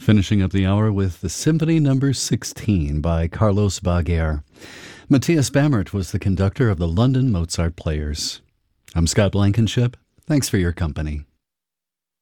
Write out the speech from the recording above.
Finishing up the hour with the Symphony No. 16 by Carlos Baguer. Matthias Bammert was the conductor of the London Mozart Players. I'm Scott Blankenship. Thanks for your company.